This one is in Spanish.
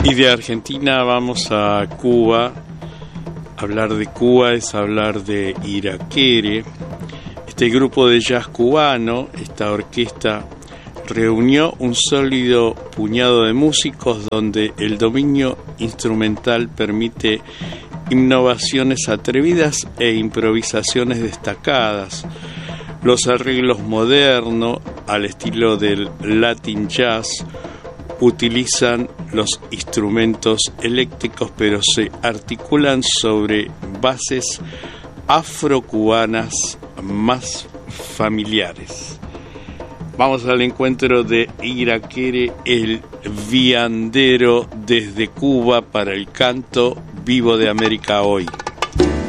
Y de Argentina vamos a Cuba. Hablar de Cuba es hablar de Irakere. Este grupo de jazz cubano, esta orquesta, reunió un sólido puñado de músicos donde el dominio instrumental permite innovaciones atrevidas e improvisaciones destacadas. Los arreglos modernos, al estilo del Latin Jazz, utilizan los instrumentos eléctricos, pero se articulan sobre bases afrocubanas más familiares. Vamos al encuentro de Irakere, el viandero desde Cuba para el canto vivo de América Hoy.